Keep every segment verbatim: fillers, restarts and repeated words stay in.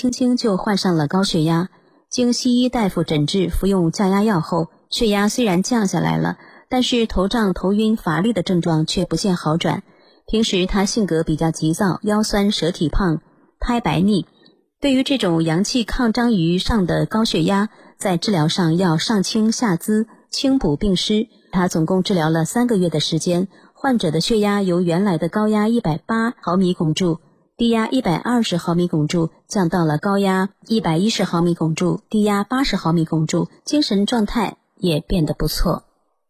轻轻就患上了高血压。经西医大夫诊治，服用降压药后，血压虽然降下来了，但是头胀、头晕、乏力的症状却不见好转。平时他性格比较急躁，腰酸舌体胖，苔白腻。对于这种阳气抗张于上的高血压，在治疗上要上清下滋，清补并施。他总共治疗了三个月的时间，患者的血压由原来的高压一百八毫米汞柱、低压一百二十毫米汞柱降到了高压一百一十毫米汞柱、低压八十毫米汞柱，精神状态也变得不错。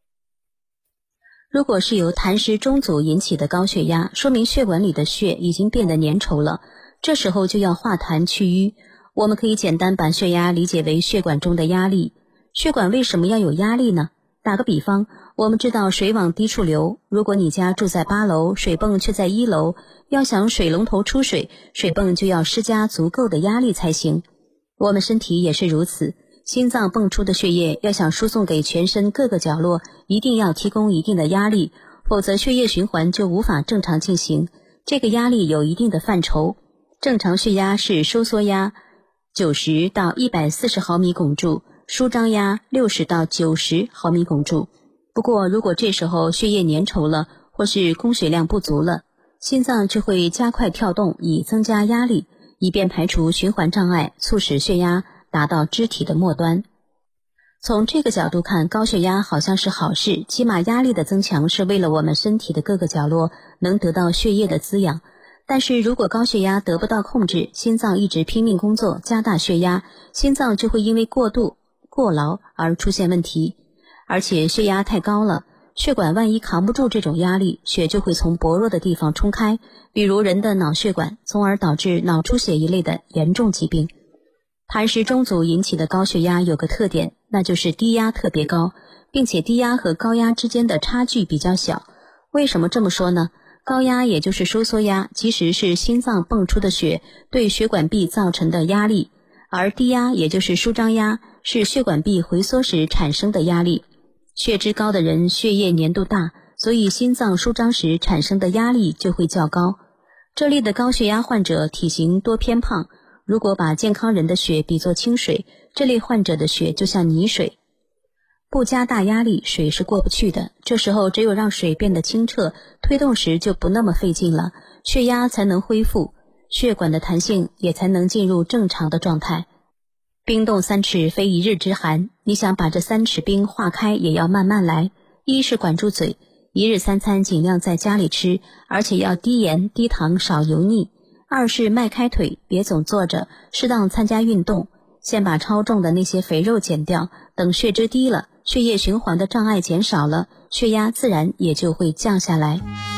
如果是由痰湿中阻引起的高血压，说明血管里的血已经变得粘稠了，这时候就要化痰去瘀。我们可以简单把血压理解为血管中的压力。血管为什么要有压力呢？打个比方，我们知道水往低处流，如果你家住在八楼，水泵却在一楼，要想水龙头出水，水泵就要施加足够的压力才行。我们身体也是如此，心脏泵出的血液要想输送给全身各个角落，一定要提供一定的压力，否则血液循环就无法正常进行。这个压力有一定的范畴，正常血压是收缩压九十到一百四十毫米汞柱，舒张压六十到九十毫米汞柱。不过如果这时候血液粘稠了，或是供血量不足了，心脏就会加快跳动，以增加压力，以便排除循环障碍，促使血压达到肢体的末端。从这个角度看，高血压好像是好事，起码压力的增强是为了我们身体的各个角落能得到血液的滋养。但是如果高血压得不到控制，心脏一直拼命工作，加大血压，心脏就会因为过度过劳而出现问题。而且血压太高了，血管万一扛不住这种压力，血就会从薄弱的地方冲开，比如人的脑血管，从而导致脑出血一类的严重疾病。痰湿中阻引起的高血压有个特点，那就是低压特别高，并且低压和高压之间的差距比较小。为什么这么说呢？高压也就是收缩压，其实是心脏泵出的血对血管壁造成的压力，而低压也就是舒张压，是血管壁回缩时产生的压力。血脂高的人血液粘度大，所以心脏舒张时产生的压力就会较高。这类的高血压患者体型多偏胖，如果把健康人的血比作清水，这类患者的血就像泥水，不加大压力，水是过不去的。这时候只有让水变得清澈，推动时就不那么费劲了，血压才能恢复，血管的弹性也才能进入正常的状态。冰冻三尺非一日之寒，你想把这三尺冰化开也要慢慢来。一是管住嘴，一日三餐尽量在家里吃，而且要低盐低糖少油腻。二是迈开腿，别总坐着，适当参加运动，先把超重的那些肥肉减掉，等血脂低了，血液循环的障碍减少了，血压自然也就会降下来。